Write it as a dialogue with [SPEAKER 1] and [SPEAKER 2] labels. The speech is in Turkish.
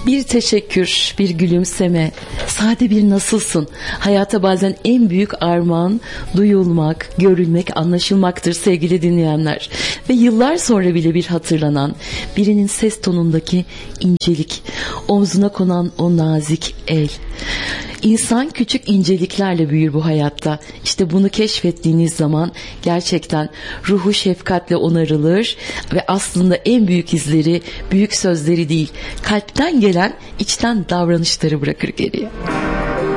[SPEAKER 1] Bir teşekkür, bir gülümseme, sade bir nasılsın. Hayata bazen en büyük armağan duyulmak, görülmek, anlaşılmaktır sevgili dinleyenler. Ve yıllar sonra bile bir hatırlanan, birinin ses tonundaki incelik, omzuna konan o nazik el. İnsan küçük inceliklerle büyür bu hayatta. İşte bunu keşfettiğiniz zaman gerçekten ruhu şefkatle onarılır ve aslında en büyük izleri, büyük sözleri değil, kalpten gelen içten davranışları bırakır geriye.